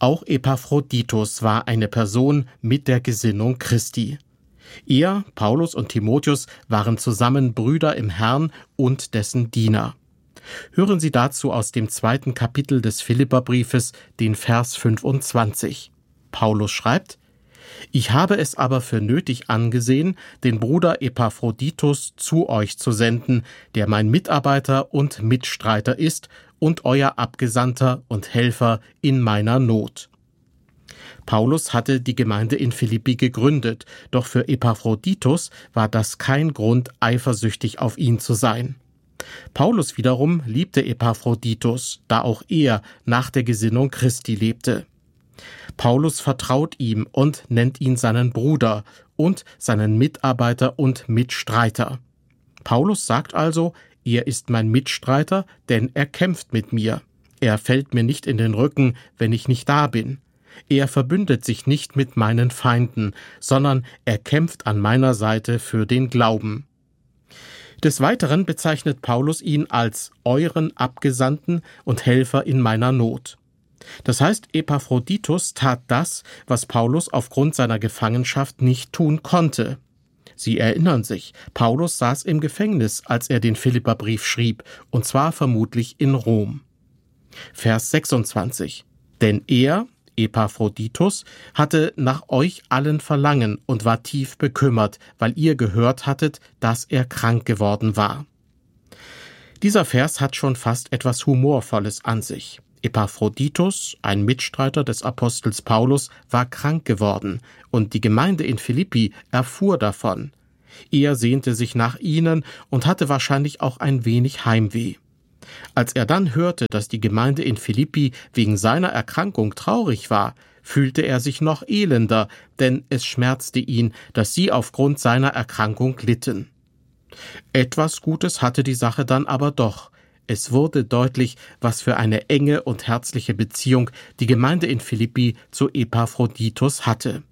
Auch Epaphroditus war eine Person mit der Gesinnung Christi. Er, Paulus und Timotheus waren zusammen Brüder im Herrn und dessen Diener. Hören Sie dazu aus dem 2. Kapitel des Philipperbriefes den Vers 25. Paulus schreibt: Ich habe es aber für nötig angesehen, den Bruder Epaphroditus zu euch zu senden, der mein Mitarbeiter und Mitstreiter ist und euer Abgesandter und Helfer in meiner Not. Paulus hatte die Gemeinde in Philippi gegründet, doch für Epaphroditus war das kein Grund, eifersüchtig auf ihn zu sein. Paulus wiederum liebte Epaphroditus, da auch er nach der Gesinnung Christi lebte. Paulus vertraut ihm und nennt ihn seinen Bruder und seinen Mitarbeiter und Mitstreiter. Paulus sagt also, er ist mein Mitstreiter, denn er kämpft mit mir. Er fällt mir nicht in den Rücken, wenn ich nicht da bin. Er verbündet sich nicht mit meinen Feinden, sondern er kämpft an meiner Seite für den Glauben. Des Weiteren bezeichnet Paulus ihn als euren Abgesandten und Helfer in meiner Not. Das heißt, Epaphroditus tat das, was Paulus aufgrund seiner Gefangenschaft nicht tun konnte. Sie erinnern sich, Paulus saß im Gefängnis, als er den Philipperbrief schrieb, und zwar vermutlich in Rom. Vers 26. Denn er, Epaphroditus, hatte nach euch allen Verlangen und war tief bekümmert, weil ihr gehört hattet, dass er krank geworden war. Dieser Vers hat schon fast etwas Humorvolles an sich. Epaphroditus, ein Mitstreiter des Apostels Paulus, war krank geworden und die Gemeinde in Philippi erfuhr davon. Er sehnte sich nach ihnen und hatte wahrscheinlich auch ein wenig Heimweh. Als er dann hörte, dass die Gemeinde in Philippi wegen seiner Erkrankung traurig war, fühlte er sich noch elender, denn es schmerzte ihn, dass sie aufgrund seiner Erkrankung litten. Etwas Gutes hatte die Sache dann aber doch. Es wurde deutlich, was für eine enge und herzliche Beziehung die Gemeinde in Philippi zu Epaphroditus hatte.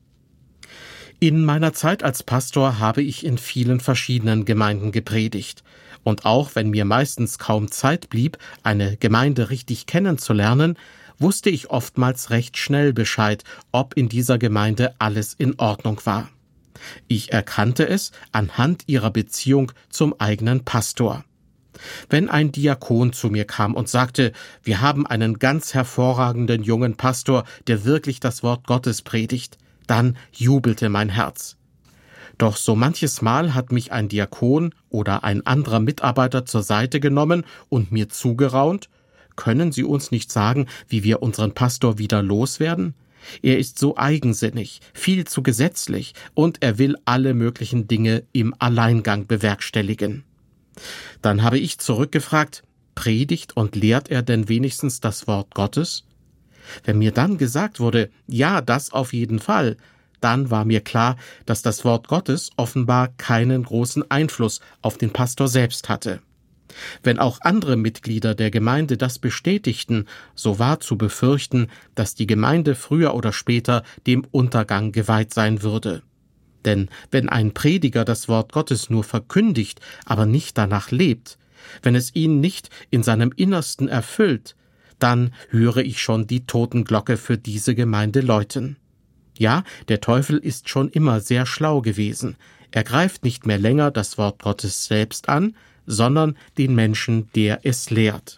In meiner Zeit als Pastor habe ich in vielen verschiedenen Gemeinden gepredigt. Und auch wenn mir meistens kaum Zeit blieb, eine Gemeinde richtig kennenzulernen, wusste ich oftmals recht schnell Bescheid, ob in dieser Gemeinde alles in Ordnung war. Ich erkannte es anhand ihrer Beziehung zum eigenen Pastor. Wenn ein Diakon zu mir kam und sagte, wir haben einen ganz hervorragenden jungen Pastor, der wirklich das Wort Gottes predigt, dann jubelte mein Herz. Doch so manches Mal hat mich ein Diakon oder ein anderer Mitarbeiter zur Seite genommen und mir zugeraunt, können Sie uns nicht sagen, wie wir unseren Pastor wieder loswerden? Er ist so eigensinnig, viel zu gesetzlich und er will alle möglichen Dinge im Alleingang bewerkstelligen. Dann habe ich zurückgefragt, predigt und lehrt er denn wenigstens das Wort Gottes? Wenn mir dann gesagt wurde, ja, das auf jeden Fall, dann war mir klar, dass das Wort Gottes offenbar keinen großen Einfluss auf den Pastor selbst hatte. Wenn auch andere Mitglieder der Gemeinde das bestätigten, so war zu befürchten, dass die Gemeinde früher oder später dem Untergang geweiht sein würde. Denn wenn ein Prediger das Wort Gottes nur verkündigt, aber nicht danach lebt, wenn es ihn nicht in seinem Innersten erfüllt, dann höre ich schon die Totenglocke für diese Gemeinde läuten. Ja, der Teufel ist schon immer sehr schlau gewesen. Er greift nicht mehr länger das Wort Gottes selbst an, sondern den Menschen, der es lehrt.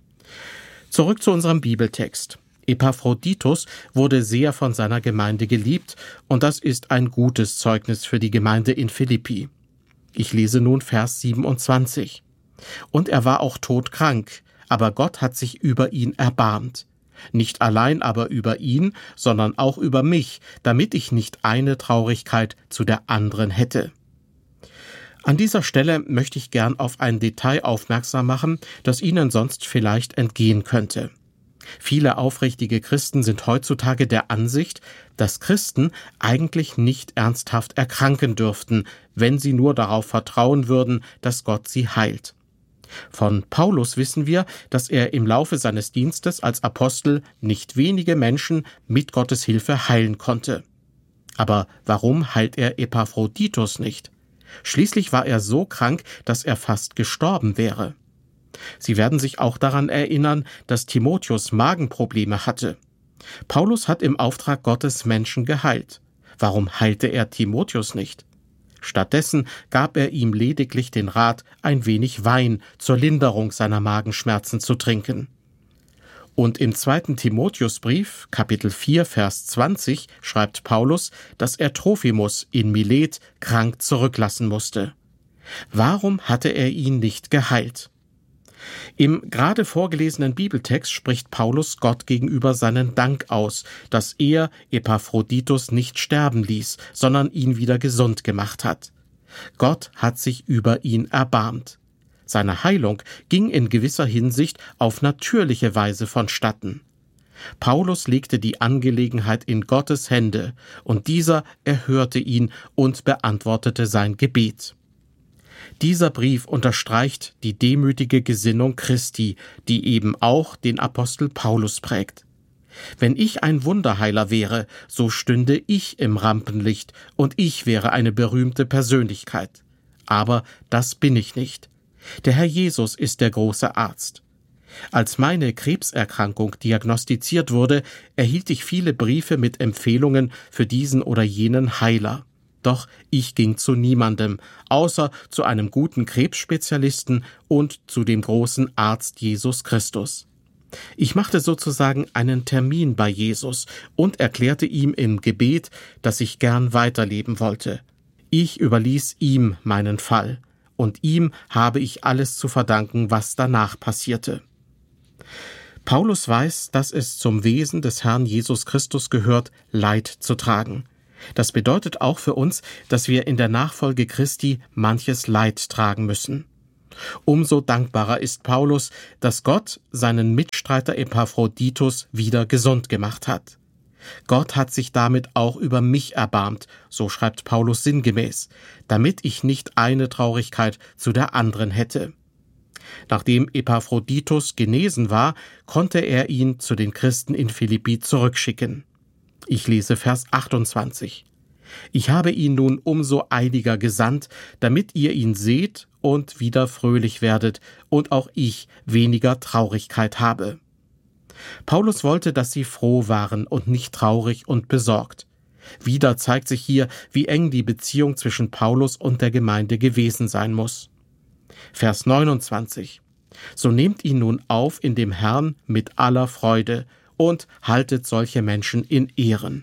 Zurück zu unserem Bibeltext. Epaphroditus wurde sehr von seiner Gemeinde geliebt und das ist ein gutes Zeugnis für die Gemeinde in Philippi. Ich lese nun Vers 27. Und er war auch todkrank, aber Gott hat sich über ihn erbarmt. Nicht allein aber über ihn, sondern auch über mich, damit ich nicht eine Traurigkeit zu der anderen hätte. An dieser Stelle möchte ich gern auf ein Detail aufmerksam machen, das Ihnen sonst vielleicht entgehen könnte. Viele aufrichtige Christen sind heutzutage der Ansicht, dass Christen eigentlich nicht ernsthaft erkranken dürften, wenn sie nur darauf vertrauen würden, dass Gott sie heilt. Von Paulus wissen wir, dass er im Laufe seines Dienstes als Apostel nicht wenige Menschen mit Gottes Hilfe heilen konnte. Aber warum heilt er Epaphroditus nicht? Schließlich war er so krank, dass er fast gestorben wäre. Sie werden sich auch daran erinnern, dass Timotheus Magenprobleme hatte. Paulus hat im Auftrag Gottes Menschen geheilt. Warum heilte er Timotheus nicht? Stattdessen gab er ihm lediglich den Rat, ein wenig Wein zur Linderung seiner Magenschmerzen zu trinken. Und im 2. Timotheusbrief, Kapitel 4, Vers 20, schreibt Paulus, dass er Trophimus in Milet krank zurücklassen musste. Warum hatte er ihn nicht geheilt? Im gerade vorgelesenen Bibeltext spricht Paulus Gott gegenüber seinen Dank aus, dass er Epaphroditus nicht sterben ließ, sondern ihn wieder gesund gemacht hat. Gott hat sich über ihn erbarmt. Seine Heilung ging in gewisser Hinsicht auf natürliche Weise vonstatten. Paulus legte die Angelegenheit in Gottes Hände, und dieser erhörte ihn und beantwortete sein Gebet. Dieser Brief unterstreicht die demütige Gesinnung Christi, die eben auch den Apostel Paulus prägt. Wenn ich ein Wunderheiler wäre, so stünde ich im Rampenlicht und ich wäre eine berühmte Persönlichkeit. Aber das bin ich nicht. Der Herr Jesus ist der große Arzt. Als meine Krebserkrankung diagnostiziert wurde, erhielt ich viele Briefe mit Empfehlungen für diesen oder jenen Heiler. Doch ich ging zu niemandem, außer zu einem guten Krebsspezialisten und zu dem großen Arzt Jesus Christus. Ich machte sozusagen einen Termin bei Jesus und erklärte ihm im Gebet, dass ich gern weiterleben wollte. Ich überließ ihm meinen Fall, und ihm habe ich alles zu verdanken, was danach passierte. Paulus weiß, dass es zum Wesen des Herrn Jesus Christus gehört, Leid zu tragen. Das bedeutet auch für uns, dass wir in der Nachfolge Christi manches Leid tragen müssen. Umso dankbarer ist Paulus, dass Gott seinen Mitstreiter Epaphroditus wieder gesund gemacht hat. Gott hat sich damit auch über mich erbarmt, so schreibt Paulus sinngemäß, damit ich nicht eine Traurigkeit zu der anderen hätte. Nachdem Epaphroditus genesen war, konnte er ihn zu den Christen in Philippi zurückschicken. Ich lese Vers 28. Ich habe ihn nun umso eiliger gesandt, damit ihr ihn seht und wieder fröhlich werdet und auch ich weniger Traurigkeit habe. Paulus wollte, dass sie froh waren und nicht traurig und besorgt. Wieder zeigt sich hier, wie eng die Beziehung zwischen Paulus und der Gemeinde gewesen sein muss. Vers 29. So nehmt ihn nun auf in dem Herrn mit aller Freude und haltet solche Menschen in Ehren.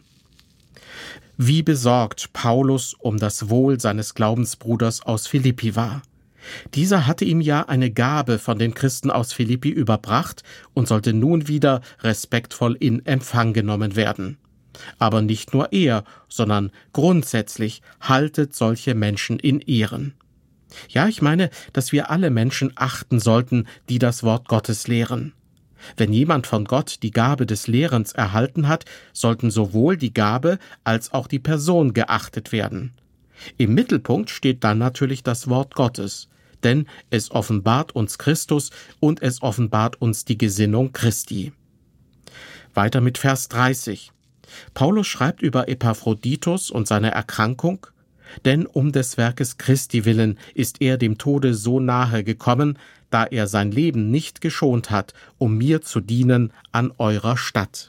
Wie besorgt Paulus um das Wohl seines Glaubensbruders aus Philippi war. Dieser hatte ihm ja eine Gabe von den Christen aus Philippi überbracht und sollte nun wieder respektvoll in Empfang genommen werden. Aber nicht nur er, sondern grundsätzlich haltet solche Menschen in Ehren. Ja, ich meine, dass wir alle Menschen achten sollten, die das Wort Gottes lehren. Wenn jemand von Gott die Gabe des Lehrens erhalten hat, sollten sowohl die Gabe als auch die Person geachtet werden. Im Mittelpunkt steht dann natürlich das Wort Gottes, denn es offenbart uns Christus und es offenbart uns die Gesinnung Christi. Weiter mit Vers 30. Paulus schreibt über Epaphroditus und seine Erkrankung: Denn um des Werkes Christi willen ist er dem Tode so nahe gekommen, da er sein Leben nicht geschont hat, um mir zu dienen an eurer Stadt.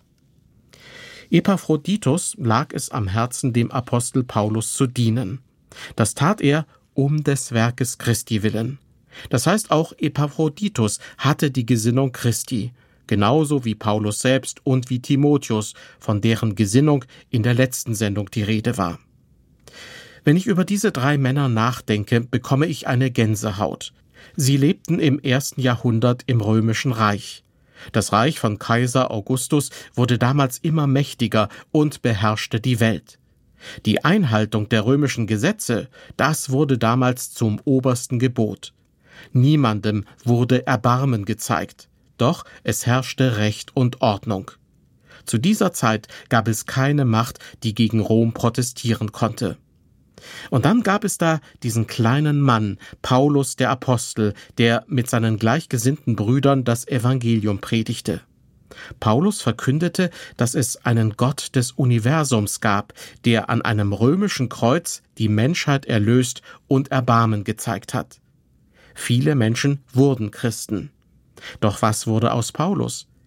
Epaphroditus lag es am Herzen, dem Apostel Paulus zu dienen. Das tat er um des Werkes Christi willen. Das heißt, auch Epaphroditus hatte die Gesinnung Christi, genauso wie Paulus selbst und wie Timotheus, von deren Gesinnung in der letzten Sendung die Rede war. Wenn ich über diese 3 Männer nachdenke, bekomme ich eine Gänsehaut. Sie lebten im 1. Jahrhundert im Römischen Reich. Das Reich von Kaiser Augustus wurde damals immer mächtiger und beherrschte die Welt. Die Einhaltung der römischen Gesetze, das wurde damals zum obersten Gebot. Niemandem wurde Erbarmen gezeigt, doch es herrschte Recht und Ordnung. Zu dieser Zeit gab es keine Macht, die gegen Rom protestieren konnte. Und dann gab es da diesen kleinen Mann, Paulus der Apostel, der mit seinen gleichgesinnten Brüdern das Evangelium predigte. Paulus verkündete, dass es einen Gott des Universums gab, der an einem römischen Kreuz die Menschheit erlöst und Erbarmen gezeigt hat. Viele Menschen wurden Christen. Doch was wurde aus Paulus?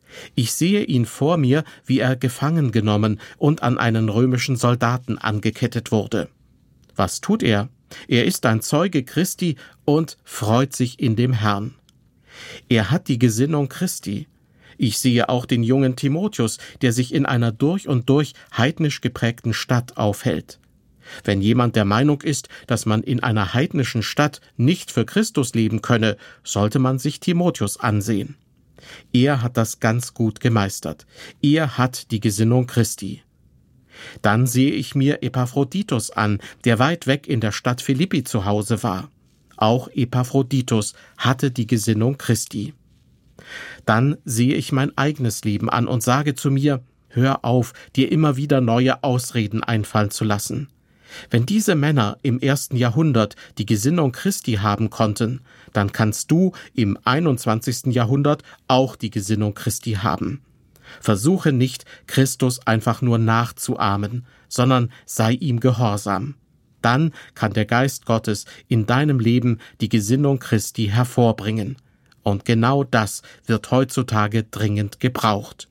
Ich sehe ihn vor mir, wie er gefangen genommen und an einen römischen Soldaten angekettet wurde. Was tut er? Er ist ein Zeuge Christi und freut sich in dem Herrn. Er hat die Gesinnung Christi. Ich sehe auch den jungen Timotheus, der sich in einer durch und durch heidnisch geprägten Stadt aufhält. Wenn jemand der Meinung ist, dass man in einer heidnischen Stadt nicht für Christus leben könne, sollte man sich Timotheus ansehen. Er hat das ganz gut gemeistert. Er hat die Gesinnung Christi. Dann sehe ich mir Epaphroditus an, der weit weg in der Stadt Philippi zu Hause war. Auch Epaphroditus hatte die Gesinnung Christi. Dann sehe ich mein eigenes Leben an und sage zu mir, hör auf, dir immer wieder neue Ausreden einfallen zu lassen. Wenn diese Männer im 1. Jahrhundert die Gesinnung Christi haben konnten, dann kannst du im 21. Jahrhundert auch die Gesinnung Christi haben. Versuche nicht, Christus einfach nur nachzuahmen, sondern sei ihm gehorsam. Dann kann der Geist Gottes in deinem Leben die Gesinnung Christi hervorbringen. Und genau das wird heutzutage dringend gebraucht.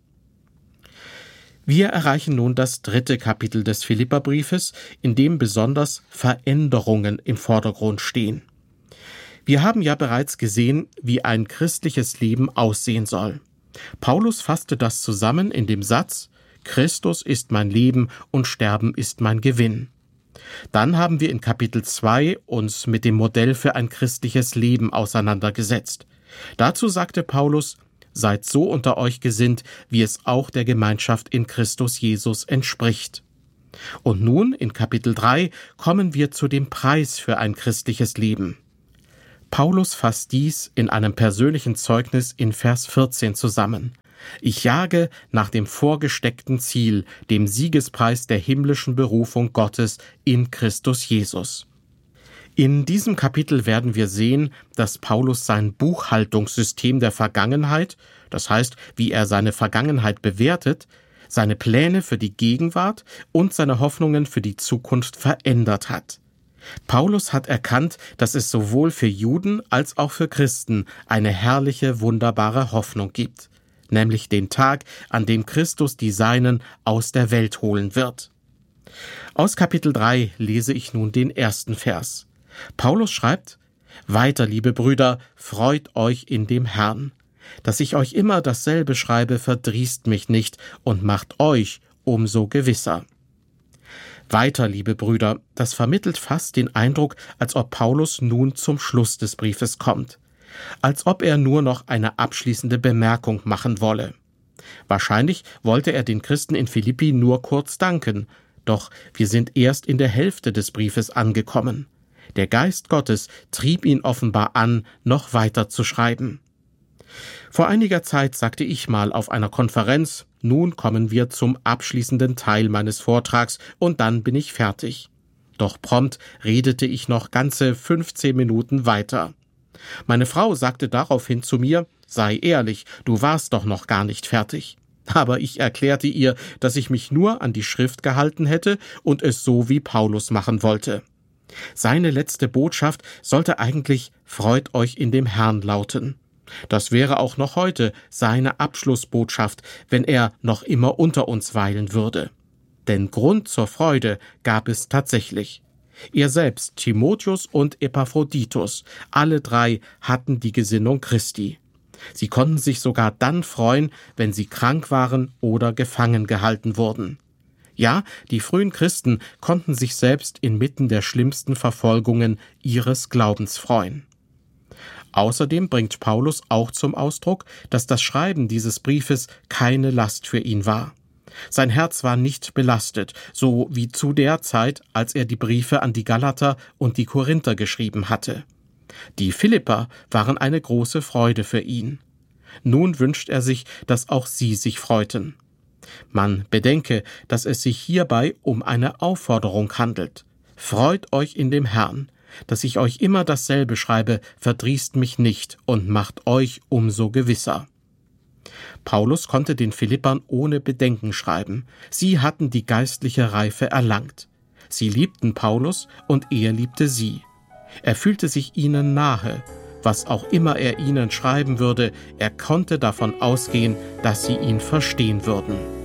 Wir erreichen nun das 3. Kapitel des Philipperbriefes, in dem besonders Veränderungen im Vordergrund stehen. Wir haben ja bereits gesehen, wie ein christliches Leben aussehen soll. Paulus fasste das zusammen in dem Satz: Christus ist mein Leben und Sterben ist mein Gewinn. Dann haben wir in Kapitel 2 uns mit dem Modell für ein christliches Leben auseinandergesetzt. Dazu sagte Paulus: Seid so unter euch gesinnt, wie es auch der Gemeinschaft in Christus Jesus entspricht. Und nun, in Kapitel 3, kommen wir zu dem Preis für ein christliches Leben. Paulus fasst dies in einem persönlichen Zeugnis in Vers 14 zusammen. Ich jage nach dem vorgesteckten Ziel, dem Siegespreis der himmlischen Berufung Gottes in Christus Jesus. In diesem Kapitel werden wir sehen, dass Paulus sein Buchhaltungssystem der Vergangenheit, das heißt, wie er seine Vergangenheit bewertet, seine Pläne für die Gegenwart und seine Hoffnungen für die Zukunft verändert hat. Paulus hat erkannt, dass es sowohl für Juden als auch für Christen eine herrliche, wunderbare Hoffnung gibt, nämlich den Tag, an dem Christus die Seinen aus der Welt holen wird. Aus Kapitel 3 lese ich nun den 1. Vers. Paulus schreibt: Weiter, liebe Brüder, freut euch in dem Herrn. Dass ich euch immer dasselbe schreibe, verdrießt mich nicht und macht euch umso gewisser. Weiter, liebe Brüder, das vermittelt fast den Eindruck, als ob Paulus nun zum Schluss des Briefes kommt. Als ob er nur noch eine abschließende Bemerkung machen wolle. Wahrscheinlich wollte er den Christen in Philippi nur kurz danken, doch wir sind erst in der Hälfte des Briefes angekommen. Der Geist Gottes trieb ihn offenbar an, noch weiter zu schreiben. Vor einiger Zeit sagte ich mal auf einer Konferenz: Nun kommen wir zum abschließenden Teil meines Vortrags und dann bin ich fertig. Doch prompt redete ich noch ganze 15 Minuten weiter. Meine Frau sagte daraufhin zu mir: Sei ehrlich, du warst doch noch gar nicht fertig. Aber ich erklärte ihr, dass ich mich nur an die Schrift gehalten hätte und es so wie Paulus machen wollte. Seine letzte Botschaft sollte eigentlich »Freut euch in dem Herrn« lauten. Das wäre auch noch heute seine Abschlussbotschaft, wenn er noch immer unter uns weilen würde. Denn Grund zur Freude gab es tatsächlich. Er selbst, Timotheus und Epaphroditus, alle drei hatten die Gesinnung Christi. Sie konnten sich sogar dann freuen, wenn sie krank waren oder gefangen gehalten wurden. Ja, die frühen Christen konnten sich selbst inmitten der schlimmsten Verfolgungen ihres Glaubens freuen. Außerdem bringt Paulus auch zum Ausdruck, dass das Schreiben dieses Briefes keine Last für ihn war. Sein Herz war nicht belastet, so wie zu der Zeit, als er die Briefe an die Galater und die Korinther geschrieben hatte. Die Philipper waren eine große Freude für ihn. Nun wünscht er sich, dass auch sie sich freuten. Man bedenke, dass es sich hierbei um eine Aufforderung handelt. Freut euch in dem Herrn. Dass ich euch immer dasselbe schreibe, verdrießt mich nicht und macht euch umso gewisser. Paulus konnte den Philippern ohne Bedenken schreiben. Sie hatten die geistliche Reife erlangt. Sie liebten Paulus und er liebte sie. Er fühlte sich ihnen nahe, was auch immer er ihnen schreiben würde, er konnte davon ausgehen, dass sie ihn verstehen würden.